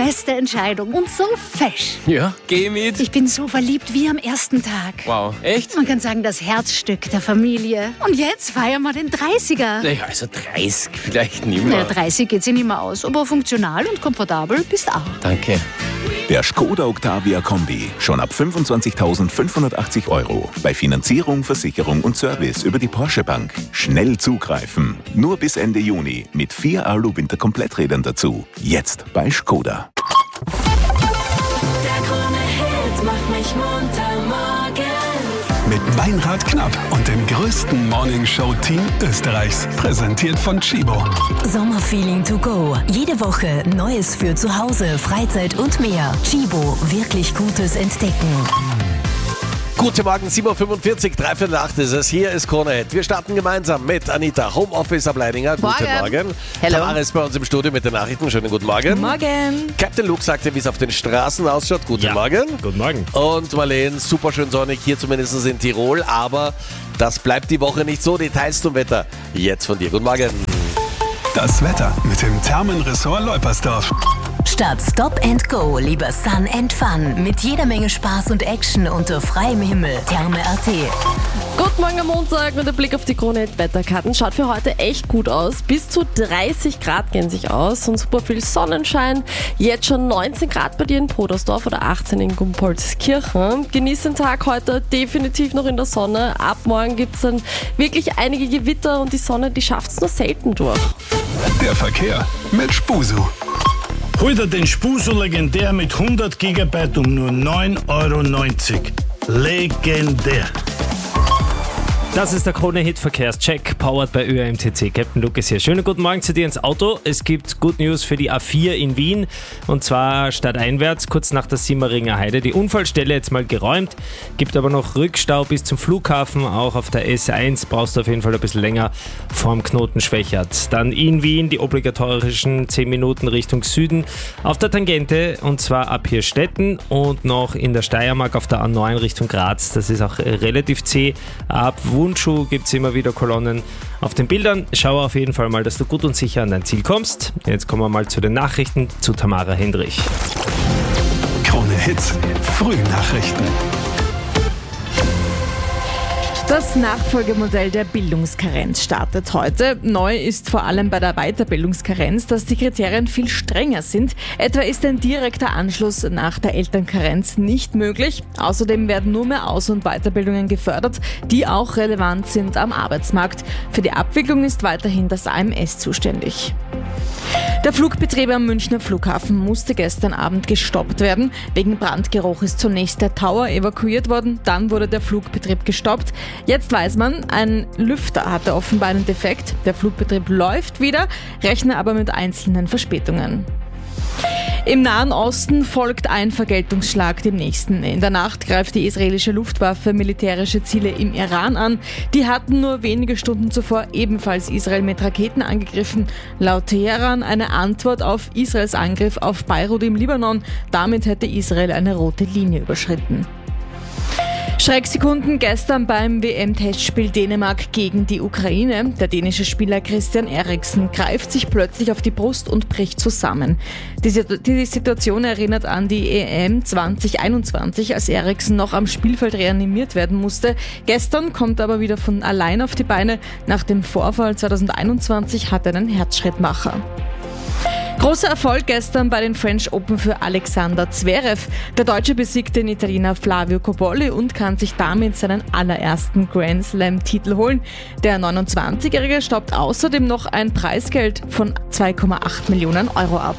beste Entscheidung und so fesch. Ja, geh mit. Ich bin so verliebt wie am ersten Tag. Wow, echt? Man kann sagen, das Herzstück der Familie. Und jetzt feiern wir den 30er. Naja, also 30 vielleicht nicht mehr. Naja, 30 geht sich nicht mehr aus, aber funktional und komfortabel bist auch. Danke. Der Skoda Octavia Kombi. Schon ab 25.580 €. Bei Finanzierung, Versicherung und Service über die Porsche Bank. Schnell zugreifen. Nur bis Ende Juni. Mit 4 Alu-Winter-Kompletträdern dazu. Jetzt bei Skoda. Der Krone-Hit macht mich munter morgen. Mit Meinrad Knapp und dem größten Morningshow-Team Österreichs. Präsentiert von Chibo. Sommerfeeling to go. Jede Woche Neues für zu Hause, Freizeit und mehr. Chibo, wirklich Gutes entdecken. Guten Morgen, 7.45 Uhr, 7:45 ist es. Hier ist Krone-Hit. Wir starten gemeinsam mit Anita, Homeoffice ab Leininger. Guten Morgen. Hello. Tamara ist bei uns im Studio mit den Nachrichten. Schönen guten Morgen. Morgen. Captain Luke sagte, wie es auf den Straßen ausschaut. Guten Morgen. Guten Morgen. Und Marlene, super schön sonnig, hier zumindest in Tirol. Aber das bleibt die Woche nicht so. Details zum Wetter jetzt von dir. Guten Morgen. Das Wetter mit dem Thermenressort Leupersdorf. Statt Stop and Go, lieber Sun and Fun. Mit jeder Menge Spaß und Action unter freiem Himmel. Therme.at. Guten Morgen am Montag mit dem Blick auf die Krone-Wetterkarten. Schaut für heute echt gut aus. Bis zu 30 Grad gehen sich aus und super viel Sonnenschein. Jetzt schon 19 Grad bei dir in Podersdorf oder 18 in Gumpolskirchen. Genießt den Tag heute definitiv noch in der Sonne. Ab morgen gibt es dann wirklich einige Gewitter und die Sonne, die schafft es nur selten durch. Der Verkehr mit Spusu. Hol dir den Spuso legendär mit 100 GB um nur 9,90 €. Legendär. Das ist der Krone-Hit-Verkehrscheck, powered bei ÖAMTC. Captain Luke ist hier. Schönen guten Morgen zu dir ins Auto. Es gibt Good News für die A4 in Wien, und zwar stadteinwärts, kurz nach der Simmeringer Heide. Die Unfallstelle jetzt mal geräumt, gibt aber noch Rückstau bis zum Flughafen. Auch auf der S1 brauchst du auf jeden Fall ein bisschen länger vorm Knoten Schwächert. Dann in Wien die obligatorischen 10 Minuten Richtung Süden auf der Tangente, und zwar ab Hirstetten, und noch in der Steiermark auf der A9 Richtung Graz. Das ist auch relativ zäh. Ab Wundschuh gibt es immer wieder Kolonnen auf den Bildern. Schau auf jeden Fall mal, dass du gut und sicher an dein Ziel kommst. Jetzt kommen wir mal zu den Nachrichten, zu Tamara Hendrich. Krone-Hit. Frühnachrichten. Das Nachfolgemodell der Bildungskarenz startet heute. Neu ist vor allem bei der Weiterbildungskarenz, dass die Kriterien viel strenger sind. Etwa ist ein direkter Anschluss nach der Elternkarenz nicht möglich. Außerdem werden nur mehr Aus- und Weiterbildungen gefördert, die auch relevant sind am Arbeitsmarkt. Für die Abwicklung ist weiterhin das AMS zuständig. Der Flugbetrieb am Münchner Flughafen musste gestern Abend gestoppt werden. Wegen Brandgeruch ist zunächst der Tower evakuiert worden, dann wurde der Flugbetrieb gestoppt. Jetzt weiß man, ein Lüfter hatte offenbar einen Defekt. Der Flugbetrieb läuft wieder, rechne aber mit einzelnen Verspätungen. Im Nahen Osten folgt ein Vergeltungsschlag dem nächsten. In der Nacht greift die israelische Luftwaffe militärische Ziele im Iran an. Die hatten nur wenige Stunden zuvor ebenfalls Israel mit Raketen angegriffen. Laut Teheran eine Antwort auf Israels Angriff auf Beirut im Libanon. Damit hätte Israel eine rote Linie überschritten. Schrecksekunden gestern beim WM-Testspiel Dänemark gegen die Ukraine. Der dänische Spieler Christian Eriksen greift sich plötzlich auf die Brust und bricht zusammen. Die Situation erinnert an die EM 2021, als Eriksen noch am Spielfeld reanimiert werden musste. Gestern kommt er aber wieder von allein auf die Beine. Nach dem Vorfall 2021 hat er einen Herzschrittmacher. Großer Erfolg gestern bei den French Open für Alexander Zverev. Der Deutsche besiegt den Italiener Flavio Cobolli und kann sich damit seinen allerersten Grand Slam-Titel holen. Der 29-Jährige staubt außerdem noch ein Preisgeld von 2,8 Millionen € ab.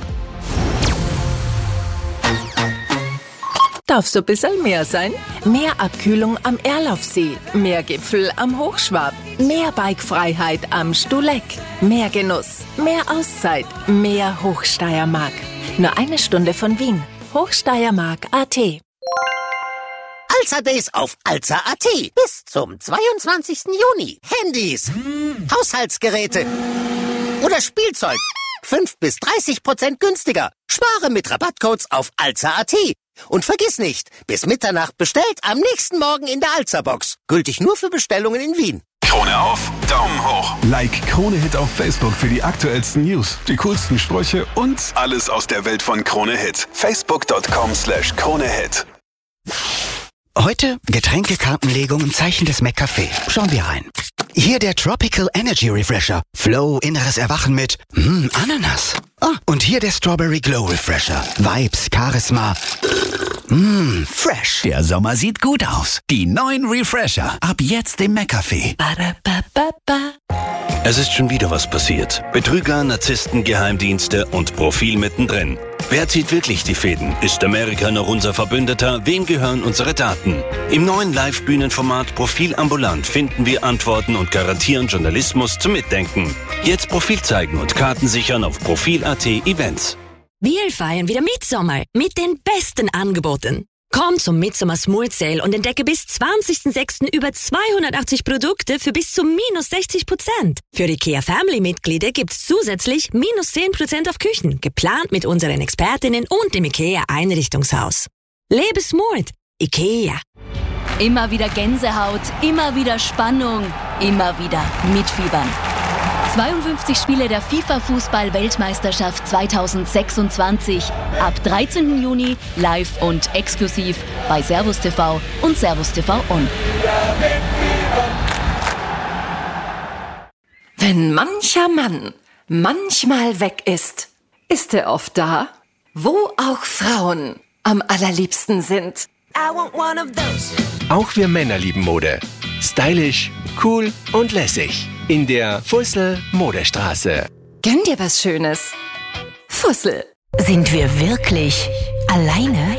Darf so ein bisschen mehr sein? Mehr Abkühlung am Erlaufsee, mehr Gipfel am Hochschwab, mehr Bikefreiheit am Stuleck, mehr Genuss, mehr Auszeit, mehr Hochsteiermark. Nur eine Stunde von Wien. Hochsteiermark.at. Alza Days auf Alza.at. Bis zum 22. Juni. Handys, Haushaltsgeräte oder Spielzeug 5-30% günstiger. Spare mit Rabattcodes auf Alza.at. Und vergiss nicht, bis Mitternacht bestellt, am nächsten Morgen in der Alza-Box. Gültig nur für Bestellungen in Wien. Krone auf, Daumen hoch. Like Krone Hit auf Facebook für die aktuellsten News, die coolsten Sprüche und alles aus der Welt von Krone Hit. Facebook.com/KroneHit. Heute Getränkekartenlegung im Zeichen des McCafé. Schauen wir rein. Hier der Tropical Energy Refresher. Flow, inneres Erwachen mit Ananas. Und hier der Strawberry Glow Refresher. Vibes, Charisma. Fresh. Der Sommer sieht gut aus. Die neuen Refresher. Ab jetzt im McCafé. Es ist schon wieder was passiert. Betrüger, Narzissten, Geheimdienste und Profil mittendrin. Wer zieht wirklich die Fäden? Ist Amerika noch unser Verbündeter? Wem gehören unsere Daten? Im neuen Live-Bühnenformat Profil ambulant finden wir Antworten und garantieren Journalismus zum Mitdenken. Jetzt Profil zeigen und Karten sichern auf Profil.at Events. Wir feiern wieder Mitsommer mit den besten Angeboten. Komm zum Midsommer Smooth Sale und entdecke bis 20.06. über 280 Produkte für bis zu -60%. Für IKEA Family-Mitglieder gibt's zusätzlich -10% auf Küchen, geplant mit unseren Expertinnen und dem IKEA Einrichtungshaus. Lebe smooth. IKEA. Immer wieder Gänsehaut, immer wieder Spannung, immer wieder mitfiebern. 52 Spiele der FIFA-Fußball-Weltmeisterschaft 2026. Ab 13. Juni live und exklusiv bei Servus TV und Servus TV On. Wenn mancher Mann manchmal weg ist, ist er oft da, wo auch Frauen am allerliebsten sind. Auch wir Männer lieben Mode. Stylisch, cool und lässig. In der Fussel Modestraße. Gönn dir was Schönes. Fussel. Sind wir wirklich alleine?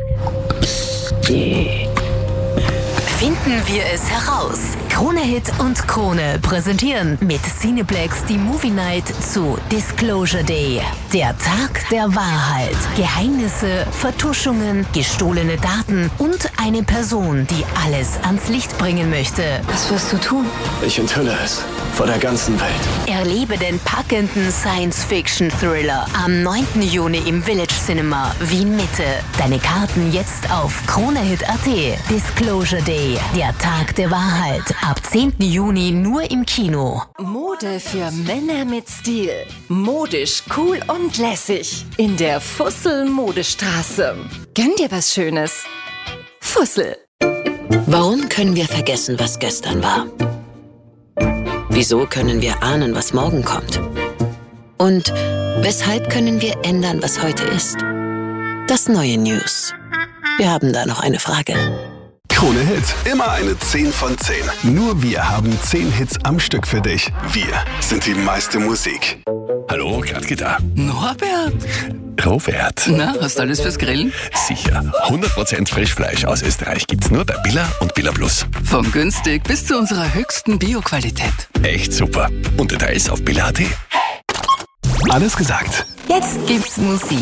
Finden wir es heraus. Krone Hit und Krone präsentieren mit Cineplex die Movie Night zu Disclosure Day. Der Tag der Wahrheit. Geheimnisse, Vertuschungen, gestohlene Daten und eine Person, die alles ans Licht bringen möchte. Was wirst du tun? Ich enthülle es vor der ganzen Welt. Erlebe den packenden Science-Fiction-Thriller am 9. Juni im Village Cinema Wien Mitte. Deine Karten jetzt auf KroneHit.at. Disclosure Day, der Tag der Wahrheit. Ab 10. Juni nur im Kino. Mode für Männer mit Stil. Modisch, cool und lässig. In der Fussel Modestraße. Gönn dir was Schönes. Fussel. Warum können wir vergessen, was gestern war? Wieso können wir ahnen, was morgen kommt? Und weshalb können wir ändern, was heute ist? Das neue News. Wir haben da noch eine Frage. Krone Hit, immer eine 10 von 10. Nur wir haben 10 Hits am Stück für dich. Wir sind die meiste Musik. Hallo, Gladke da. Norbert. Robert. Na, hast du alles fürs Grillen? Sicher. 100% Frischfleisch aus Österreich gibt's nur bei Billa und Billa Plus. Von günstig bis zu unserer höchsten Bioqualität. Echt super. Und Details auf Billa.at. Alles gesagt. Jetzt gibt's Musik.